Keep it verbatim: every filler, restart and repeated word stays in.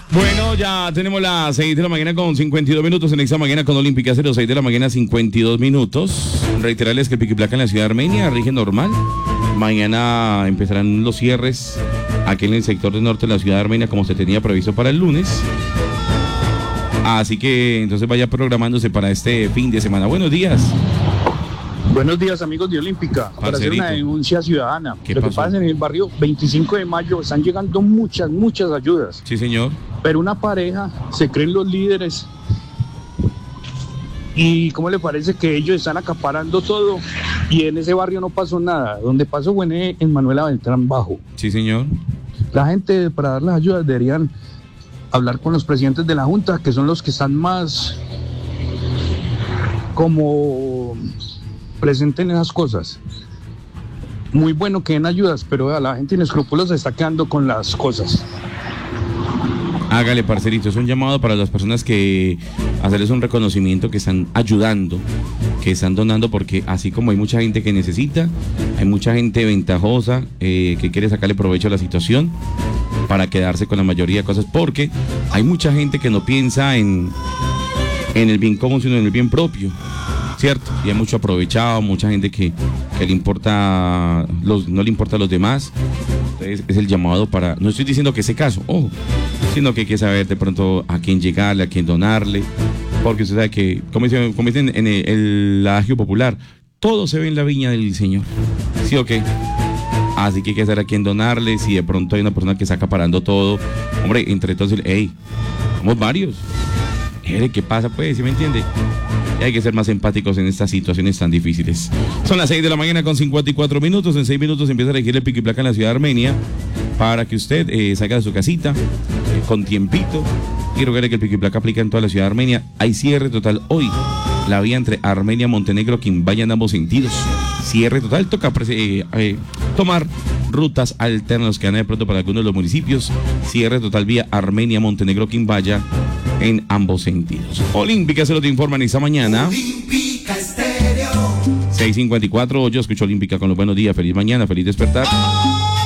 Bueno, ya tenemos las seis de la mañana con cincuenta y dos minutos en esta mañana con Olímpica cero seis de la mañana cincuenta y dos minutos. Reiterarles que el pico y placa en la ciudad de Armenia rige normal. Mañana empezarán los cierres aquí en el sector del norte de la ciudad de Armenia como se tenía previsto para el lunes. Así que entonces vaya programándose para este fin de semana. Buenos días. Buenos días, amigos de Olímpica. Para hacer una denuncia ciudadana. ¿Qué Lo pasó? que pasa en el barrio veinticinco de mayo están llegando muchas, muchas ayudas. Sí, señor. Pero una pareja se creen los líderes. ¿Y cómo le parece que ellos están acaparando todo? Y en ese barrio no pasó nada. Donde pasó fue en, en Manuela Beltrán Bajo. Sí, señor. La gente, para dar las ayudas, deberían hablar con los presidentes de la Junta, que son los que están más como presentes en esas cosas. Muy bueno que den ayudas, pero a la gente inescrupulosa está quedando con las cosas. Hágale, parcerito, es un llamado para las personas que hacerles un reconocimiento, que están ayudando, que están donando, porque así como hay mucha gente que necesita, hay mucha gente ventajosa eh, que quiere sacarle provecho a la situación para quedarse con la mayoría de cosas, porque hay mucha gente que no piensa en, en el bien común, sino en el bien propio, ¿cierto? Y hay mucho aprovechado, mucha gente que, que le importa los, no le importa a los demás. Entonces es el llamado para, no estoy diciendo que ese caso, ojo, sino que hay que saber de pronto a quién llegarle, a quién donarle, porque usted sabe que, como dicen, como dicen en el, el adagio popular, todo se ve en la viña del Señor, ¿sí o qué? Así que hay que saber a quién donarle. Si de pronto hay una persona que está acaparando todo, hombre, entre todos, hey, somos varios, ¿qué pasa pues? ¿Sí me entiende? Y hay que ser más empáticos en estas situaciones tan difíciles. Son las seis de la mañana con cincuenta y cuatro minutos. En seis minutos empieza a regir el pico y placa en la ciudad de Armenia para que usted eh, salga de su casita eh, con tiempito. Y recuerde que el pico y placa aplica en toda la ciudad de Armenia. Hay cierre total hoy. La vía entre Armenia, Montenegro, Quimbaya en ambos sentidos. Cierre total. Toca eh, eh, tomar rutas alternas que van de pronto para algunos de los municipios. Cierre total vía Armenia, Montenegro, Quimbaya en ambos sentidos. Olímpica se lo te informan esta mañana. Olímpica Estéreo. seis cincuenta y cuatro, yo escucho Olímpica con los buenos días. Feliz mañana, feliz despertar.